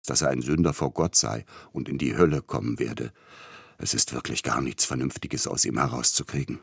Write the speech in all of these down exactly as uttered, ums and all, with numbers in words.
dass er ein Sünder vor Gott sei und in die Hölle kommen werde. Es ist wirklich gar nichts Vernünftiges aus ihm herauszukriegen.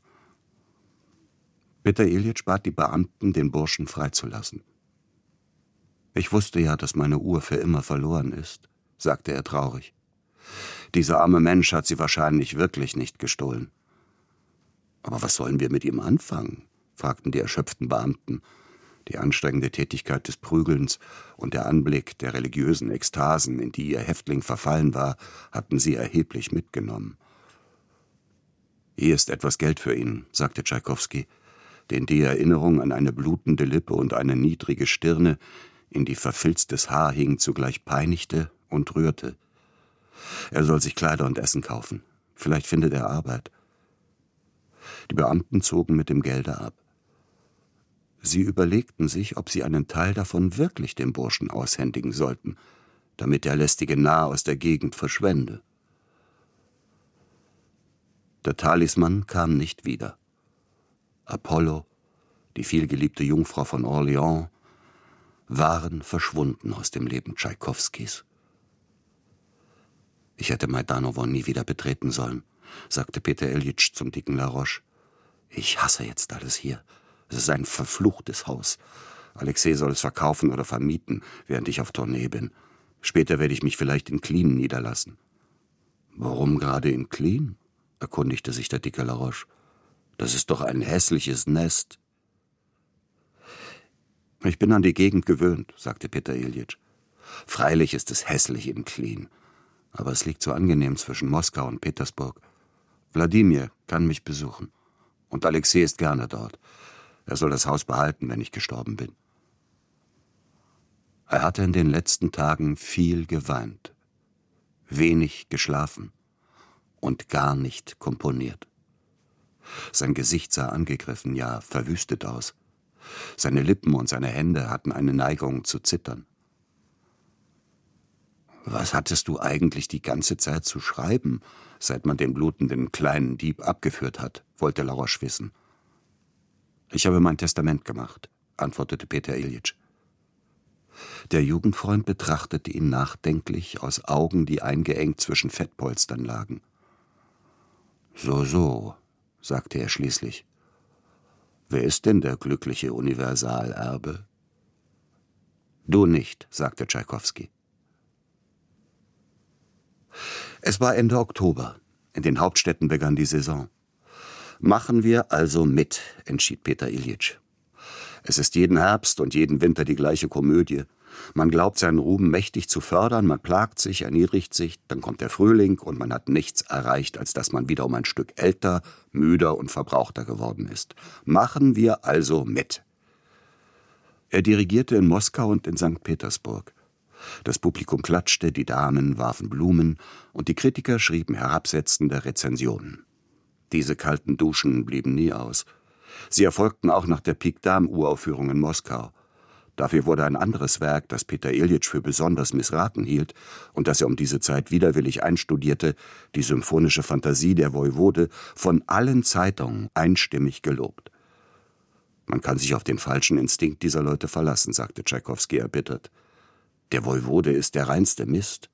Peter Iljitsch bat die Beamten, den Burschen freizulassen. »Ich wusste ja, dass meine Uhr für immer verloren ist«, sagte er traurig. »Dieser arme Mensch hat sie wahrscheinlich wirklich nicht gestohlen.« »Aber was sollen wir mit ihm anfangen?« fragten die erschöpften Beamten. Die anstrengende Tätigkeit des Prügelns und der Anblick der religiösen Ekstasen, in die ihr Häftling verfallen war, hatten sie erheblich mitgenommen. »Hier ist etwas Geld für ihn«, sagte Tschaikowski, den die Erinnerung an eine blutende Lippe und eine niedrige Stirne, in die verfilztes Haar hing, zugleich peinigte und rührte. Er soll sich Kleider und Essen kaufen. Vielleicht findet er Arbeit. Die Beamten zogen mit dem Gelde ab. Sie überlegten sich, ob sie einen Teil davon wirklich dem Burschen aushändigen sollten, damit der lästige Narr aus der Gegend verschwende. Der Talisman kam nicht wieder. Apollo, die vielgeliebte Jungfrau von Orleans, waren verschwunden aus dem Leben Tschaikowskis. »Ich hätte Maidanowo nie wieder betreten sollen«, sagte Peter Iljitsch zum dicken Laroche. »Ich hasse jetzt alles hier. Es ist ein verfluchtes Haus. Alexei soll es verkaufen oder vermieten, während ich auf Tournee bin. Später werde ich mich vielleicht in Klien niederlassen.« »Warum gerade in Klien?« erkundigte sich der dicke Laroche. »Das ist doch ein hässliches Nest.« »Ich bin an die Gegend gewöhnt«, sagte Peter Iljitsch. »Freilich ist es hässlich in Klien, aber es liegt so angenehm zwischen Moskau und Petersburg. Wladimir kann mich besuchen. Und Alexei ist gerne dort. Er soll das Haus behalten, wenn ich gestorben bin.« Er hatte in den letzten Tagen viel geweint, wenig geschlafen und gar nicht komponiert. Sein Gesicht sah angegriffen, ja verwüstet aus. Seine Lippen und seine Hände hatten eine Neigung zu zittern. »Was hattest du eigentlich die ganze Zeit zu schreiben, seit man den blutenden kleinen Dieb abgeführt hat?« wollte Laroche wissen. »Ich habe mein Testament gemacht«, antwortete Peter Iljitsch. Der Jugendfreund betrachtete ihn nachdenklich aus Augen, die eingeengt zwischen Fettpolstern lagen. »So, so«, sagte er schließlich. »Wer ist denn der glückliche Universalerbe?« »Du nicht«, sagte Tschaikowski. Es war Ende Oktober. In den Hauptstädten begann die Saison. »Machen wir also mit«, entschied Peter Iljitsch. »Es ist jeden Herbst und jeden Winter die gleiche Komödie. Man glaubt, seinen Ruhm mächtig zu fördern, man plagt sich, erniedrigt sich, dann kommt der Frühling und man hat nichts erreicht, als dass man wieder um ein Stück älter, müder und verbrauchter geworden ist. Machen wir also mit.« Er dirigierte in Moskau und in Sankt Petersburg. Das Publikum klatschte, die Damen warfen Blumen und die Kritiker schrieben herabsetzende Rezensionen. Diese kalten Duschen blieben nie aus. Sie erfolgten auch nach der Pik-Dam-Uraufführung in Moskau. Dafür wurde ein anderes Werk, das Peter Iljitsch für besonders missraten hielt und das er um diese Zeit widerwillig einstudierte, die symphonische Fantasie der Woiwode, von allen Zeitungen einstimmig gelobt. »Man kann sich auf den falschen Instinkt dieser Leute verlassen«, sagte Tschaikowski erbittert. »Der Woiwode ist der reinste Mist.«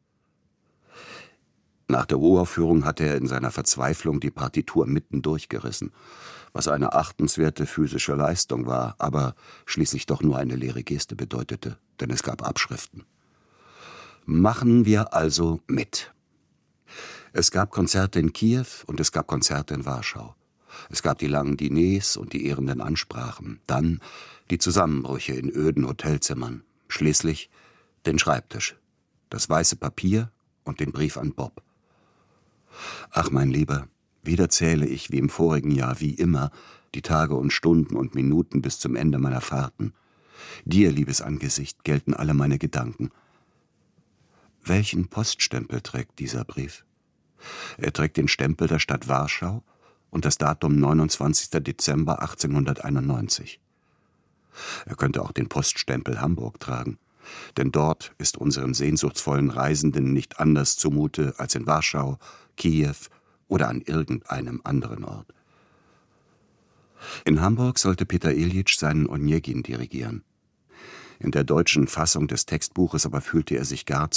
Nach der Uraufführung hatte er in seiner Verzweiflung die Partitur mitten durchgerissen, was eine achtenswerte physische Leistung war, aber schließlich doch nur eine leere Geste bedeutete, denn es gab Abschriften. Machen wir also mit. Es gab Konzerte in Kiew und es gab Konzerte in Warschau. Es gab die langen Diners und die ehrenden Ansprachen, dann die Zusammenbrüche in öden Hotelzimmern, schließlich den Schreibtisch, das weiße Papier und den Brief an Bob. Ach, mein Lieber, wieder zähle ich wie im vorigen Jahr, wie immer, die Tage und Stunden und Minuten bis zum Ende meiner Fahrten. Dir, liebes Angesicht, gelten alle meine Gedanken. Welchen Poststempel trägt dieser Brief? Er trägt den Stempel der Stadt Warschau und das Datum neunundzwanzigster Dezember achtzehnhunderteinundneunzig. Er könnte auch den Poststempel Hamburg tragen, denn dort ist unserem sehnsuchtsvollen Reisenden nicht anders zumute als in Warschau, Kiew oder an irgendeinem anderen Ort. In Hamburg sollte Peter Iljitsch seinen Onegin dirigieren. In der deutschen Fassung des Textbuches aber fühlte er sich gar zu